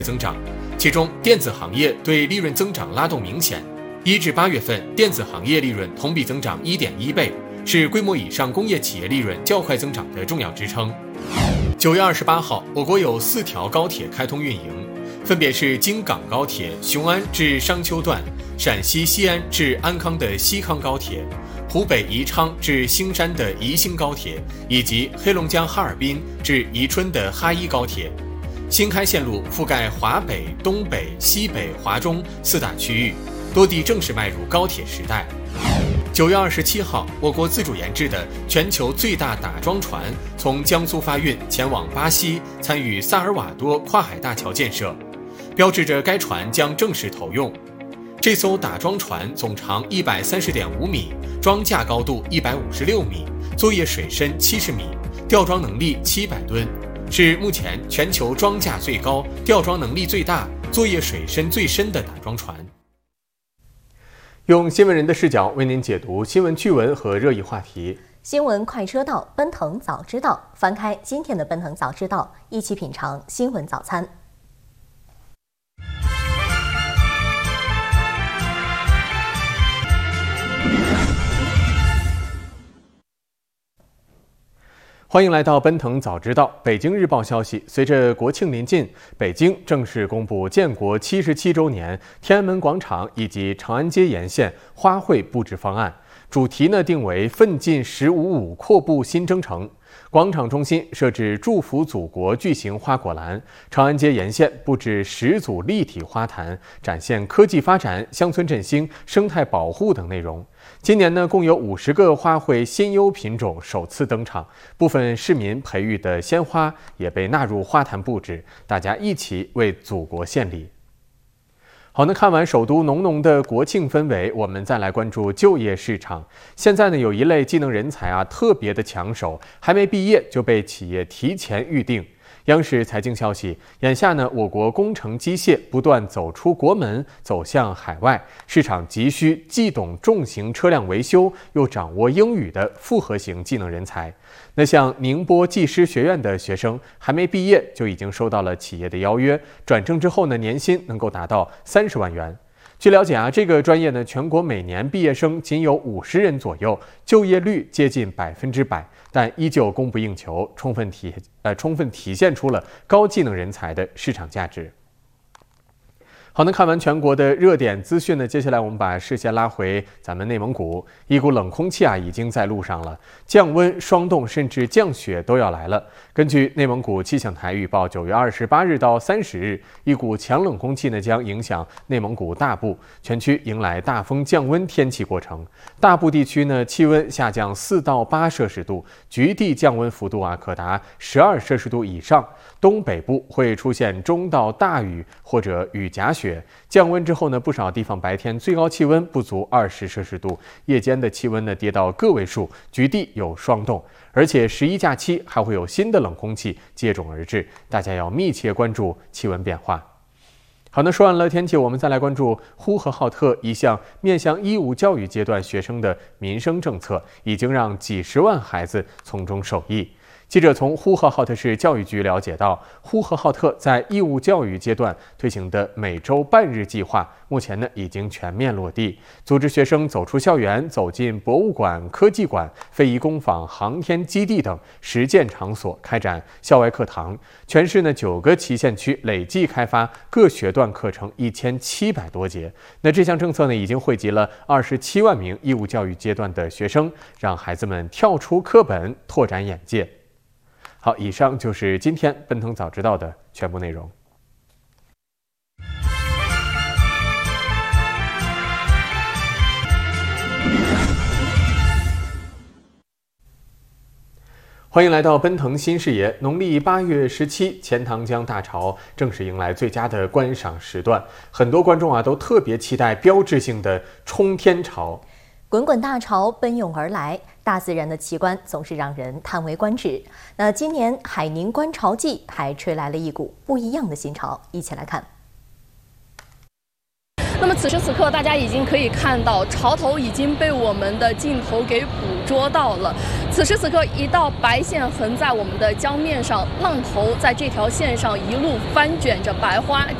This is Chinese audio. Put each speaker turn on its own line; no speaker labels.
增长，其中电子行业对利润增长拉动明显。1至8月份，电子行业利润同比增长1.1倍，是规模以上工业企业利润较快增长的重要支撑。9月28号，我国有4条高铁开通运营，分别是京港高铁雄安至商丘段、陕西西安至安康的西康高铁、湖北宜昌至兴山的宜兴高铁，以及黑龙江哈尔滨至宜春的哈一高铁。新开线路覆盖华北、东北、西北、华中4大区域，多地正式迈入高铁时代。9月27号，我国自主研制的全球最大打桩船从江苏发运前往巴西，参与萨尔瓦多跨海大桥建设，标志着该船将正式投用。这艘打桩船总长130.5米，桩架高度156米，作业水深70米，吊装能力700吨，是目前全球桩架最高、吊装能力最大、作业水深最深的打桩船。用新闻人的视角为您解读新闻趣闻和热议话题。
新闻快车道，奔腾早知道。翻开今天的奔腾早知道，一起品尝新闻早餐。
欢迎来到奔腾早知道。北京日报消息，随着国庆临近，北京正式公布建国77周年天安门广场以及长安街沿线花卉布置方案，主题呢定为奋进“15+5”阔步新征程。广场中心设置祝福祖国巨型花果篮，长安街沿线布置10组立体花坛，展现科技发展、乡村振兴、生态保护等内容。今年呢，共有50个花卉新优品种首次登场，部分市民培育的鲜花也被纳入花坛布置，大家一起为祖国献礼。好，那看完首都浓浓的国庆氛围，我们再来关注就业市场。现在呢，有一类技能人才特别的抢手，还没毕业就被企业提前预定。央视财经消息，眼下呢，我国工程机械不断走出国门，走向海外，市场急需既懂重型车辆维修又掌握英语的复合型技能人才。那像宁波技师学院的学生，还没毕业就已经收到了企业的邀约，转正之后呢，年薪能够达到30万元。据了解这个专业呢，全国每年毕业生仅有50人左右，就业率接近100%，但依旧供不应求，充分体现出了高技能人才的市场价值。好，那看完全国的热点资讯呢，接下来我们把视线拉回咱们内蒙古，一股冷空气已经在路上了，降温、霜冻甚至降雪都要来了。根据内蒙古气象台预报，9月28日到30日，一股强冷空气呢将影响内蒙古大部，全区迎来大风降温天气过程。大部地区呢气温下降4到8摄氏度，局地降温幅度可达12摄氏度以上。东北部会出现中到大雨或者雨夹雪，降温之后呢，不少地方白天最高气温不足20摄氏度，夜间的气温呢跌到个位数，局地有霜冻。而且11假期还会有新的冷空气接踵而至，大家要密切关注气温变化。好，那说完了天气，我们再来关注呼和浩特一项面向义务教育阶段学生的民生政策，已经让几十万孩子从中受益。记者从呼和浩特市教育局了解到，呼和浩特在义务教育阶段推行的每周半日计划，目前呢已经全面落地，组织学生走出校园，走进博物馆、科技馆、非遗工坊、航天基地等实践场所，开展校外课堂。全市呢9个旗县区累计开发各学段课程1700多节。那这项政策呢，已经惠及了27万名义务教育阶段的学生，让孩子们跳出课本，拓展眼界。好，以上就是今天奔腾早知道的全部内容。欢迎来到奔腾新视野。农历8月17，钱塘江大潮正式迎来最佳的观赏时段，很多观众都特别期待标志性的冲天潮。
滚滚大潮奔涌而来，大自然的奇观总是让人叹为观止。那今年海宁观潮季还吹来了一股不一样的新潮，一起来看。
那么此时此刻，大家已经可以看到潮头已经被我们的镜头给捕捉到了。 此时此刻，一道白线横在我们的江面上，浪头在这条线上一路翻卷着白花。